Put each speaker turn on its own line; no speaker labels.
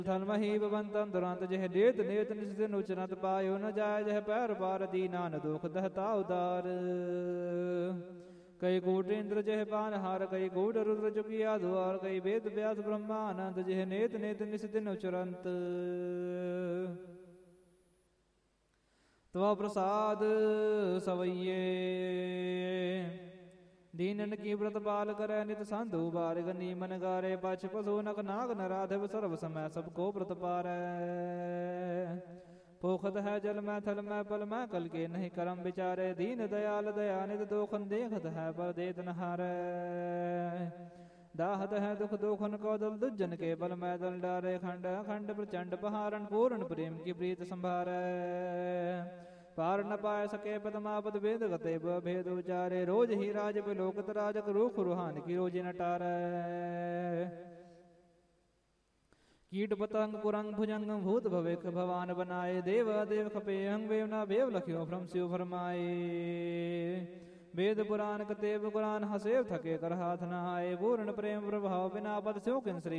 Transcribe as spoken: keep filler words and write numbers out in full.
ਥਲ ਮਹੀ ਬਵੰਤੰ ਦੁਰੰਤ ਜਿਹ ਨੇਤ ਨੇਤ ਨਿਸ ਦਿਨ ਉਚਰਤ ਪਾਇਓ ਨ ਜਾਇ ਜਿਹ ਪੈਰ ਪਾਰ ਦੀਨਾਨ ਦੁਖ ਦਹਤਾ ਉਦਾਰ ਕਈ ਕੋਟ ਇੰਦਰ ਜਿਹ ਪਾਨ ਹਾਰ ਕਈ ਕੋਟ ਰੁਦਰ ਚੁਕਿਆ ਦੁਆਰ ਕਈ ਵੇਦ ਵਿਆਸ ਬ੍ਰਹਮਾਨੰਦ ਜਿਹ ਨੇਤ ਨੇਤ ਨਿਸ ਦਿਨ ਉਚਰੰਤ ਤਵਾ ਪ੍ਰਸਾਦ ਸਵਈਏ ਦੀਨਨ ਕੀ ਬ੍ਰਤ ਪਾਲ ਕਰੈ ਨਿਤ ਸੰਧੂ ਬਾਰਿ ਗਨੀ ਮਨ ਗਾਰੇ ਪਛ ਪਸੂ ਨਕ ਨਾਗ ਨਰਾਧਵ ਸਰਬ ਸਮੈ ਸਭ ਕੋ ਬ੍ਰਤ ਪਾਰੈ ਪੋਖਤ ਹੈ ਜਲ ਮੈਂ ਥਲ ਮੈਂ ਪਲ ਮੈਂ ਕਲ ਕੇ ਨਹੀਂ ਕਰਮ ਵਿਚਾਰੇ ਦੀਨ ਦਇਆਲ ਦਇਆ ਨਿਤ ਦੋਖਨ ਦੇਖਤ ਹੈ ਪਰ ਦੇਤ ਨ ਹਾਰੈ ਦਾਹਤ ਹੈ ਦੁਖ ਦੋਖਨ ਕੋ ਦਲ ਦੁਜਨ ਕੇ ਬਲ ਮੈਂ ਦਲ ਡਾਰੇ ਖੰਡ ਖੰਡ ਪ੍ਰਚੰਡ ਪਹਾਰਨ ਪੂਰਨ ਪ੍ਰੇਮ ਕੀ ਪ੍ਰੀਤ ਸੰਭਾਰੈ ਪਾਰ ਨ ਪਾਇ ਸਕੇ ਪਦਮਾਪਦ ਵੇਦ ਗਤੇ ਭੇਦ ਉਚਾਰੇ ਰੋਜ ਹੀ ਰਾਜ ਬਿਲੋਕਤ ਰਾਜਕ ਰੂਖ ਰੂਹਾਨ ਕੀ ਰੋਜ ਨ ਟਾਰੈ ਕੀਟ ਪਤੰਗ ਕੁਰੰਗ ਭੁਜੰਗ ਭੂਤ ਭਵਿਖ ਭਵਾਨ ਬਨਾਏ ਦੇਵ ਦੇਵ ਖਪੇ ਅੰਗ ਵੇਵ ਨਾ ਵੇਵ ਲਖਿਓ ਭ੍ਰਮ ਸਿਉ ਫਰਮਾਏ ਵੇਦ ਪੁਰਾਨ ਕਤੇਬ ਕੁਰਾਨ ਹਸੇਵ ਥਕੇ ਕਰ ਹਾਥ ਨ ਆਏ ਪੂਰਨ ਪ੍ਰੇਮ ਪ੍ਰਭਾਵ ਬਿਨਾ ਪਦ ਸਿਉ ਕਿਨ ਸ੍ਰੀ